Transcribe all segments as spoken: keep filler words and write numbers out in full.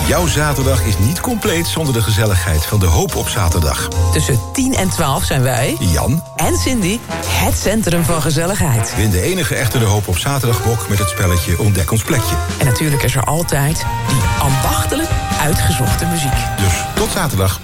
Jouw zaterdag is niet compleet zonder de gezelligheid van De Hoop op zaterdag. Tussen tien en twaalf zijn wij, Jan en Cindy, het centrum van gezelligheid. Win de enige echte De Hoop op zaterdagbok met het spelletje Ontdek ons plekje. En natuurlijk is er altijd die ambachtelijk uitgezochte muziek. Dus tot zaterdag.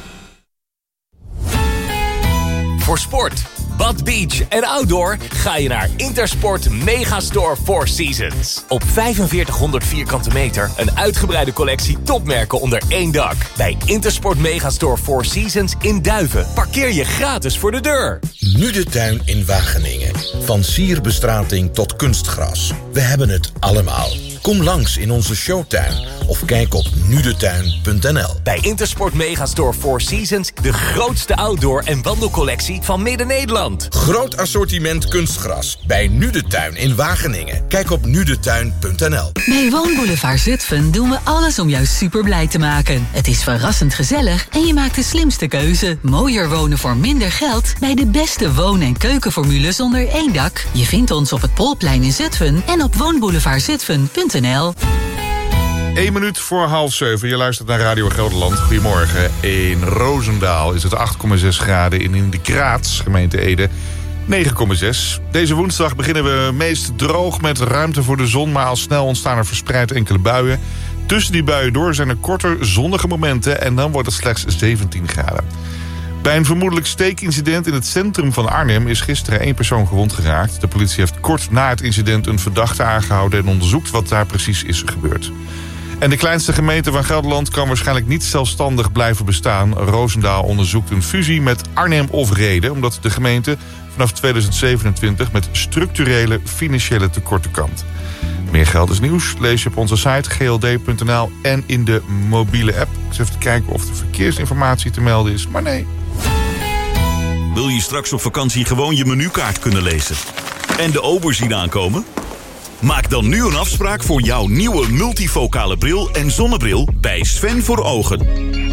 Voor sport, bad, beach en outdoor ga je naar Intersport Megastore Four Seasons. Op vijfenveertighonderd vierkante meter een uitgebreide collectie topmerken onder één dak. Bij Intersport Megastore Four Seasons in Duiven parkeer je gratis voor de deur. Nu de tuin in Wageningen. Van sierbestrating tot kunstgras. We hebben het allemaal. Kom langs in onze showtuin of kijk op nudetuin punt n l. Bij Intersport Megastore Four Seasons de grootste outdoor- en wandelcollectie van Midden-Nederland. Groot assortiment kunstgras bij Nu de Tuin in Wageningen. Kijk op nudetuin punt n l. Bij Woonboulevard Zutphen doen we alles om jou super blij te maken. Het is verrassend gezellig en je maakt de slimste keuze. Mooier wonen voor minder geld bij de beste woon- en keukenformules onder één dak. Je vindt ons op het Polplein in Zutphen en op woonboulevard zutphen punt n l. Eén minuut voor half zeven. Je luistert naar Radio Gelderland. Goedemorgen. In Roosendaal is het acht komma zes graden. En in de Kraats, gemeente Ede, negen komma zes. Deze woensdag beginnen we meest droog met ruimte voor de zon. Maar al snel ontstaan er verspreid enkele buien. Tussen die buien door zijn er korter zonnige momenten. En dan wordt het slechts zeventien graden. Bij een vermoedelijk steekincident in het centrum van Arnhem is gisteren één persoon gewond geraakt. De politie heeft kort na het incident een verdachte aangehouden en onderzoekt wat daar precies is gebeurd. En de kleinste gemeente van Gelderland kan waarschijnlijk niet zelfstandig blijven bestaan. Roosendaal onderzoekt een fusie met Arnhem of Rheden, omdat de gemeente vanaf tweeduizend zevenentwintig met structurele financiële tekorten kampt. Meer Gelders nieuws lees je op onze site g l d punt n l en in de mobiele app. Ik eens even kijken of de verkeersinformatie te melden is, maar nee. Wil je straks op vakantie gewoon je menukaart kunnen lezen en de ober zien aankomen? Maak dan nu een afspraak voor jouw nieuwe multifocale bril en zonnebril bij Sven voor Ogen.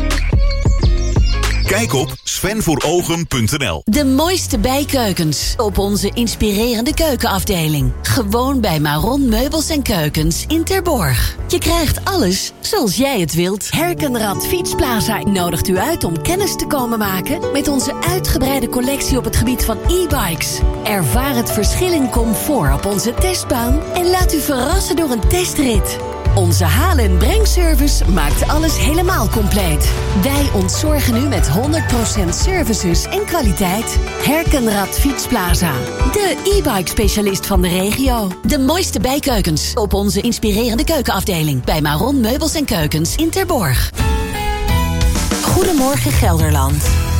Kijk op sven voor ogen punt n l. De mooiste bijkeukens op onze inspirerende keukenafdeling. Gewoon bij Maron Meubels en Keukens in Terborg. Je krijgt alles zoals jij het wilt. Herkenrad Fietsplaza nodigt u uit om kennis te komen maken met onze uitgebreide collectie op het gebied van e-bikes. Ervaar het verschil in comfort op onze testbaan en laat u verrassen door een testrit. Onze haal- en brengservice maakt alles helemaal compleet. Wij ontzorgen u met honderd procent services en kwaliteit. Herkenrad Fietsplaza. De e-bike specialist van de regio. De mooiste bijkeukens op onze inspirerende keukenafdeling. Bij Maron Meubels en Keukens in Terborg. Goedemorgen Gelderland.